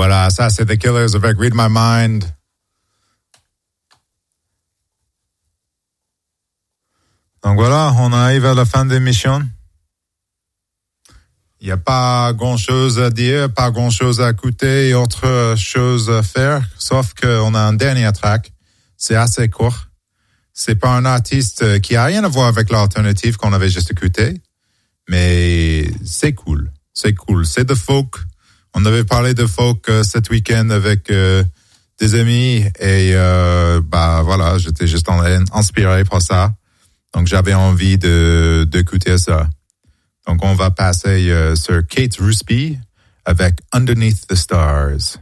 voilà, ça c'est The Killers avec Read My Mind. Donc voilà, on arrive à la fin de l'émission. Il n'y a pas grand-chose à dire, pas grand-chose à écouter et autre chose à faire, sauf qu'on a un dernier track. C'est assez court. C'est pas un artiste qui a rien à voir avec l'alternative qu'on avait juste écouté, mais c'est cool. C'est cool. C'est de folk. On avait parlé de folk cet week-end avec des amis et voilà, j'étais juste inspiré par ça. Donc j'avais envie d'écouter ça. Donc on va passer sur Kate Rusby avec Underneath the Stars.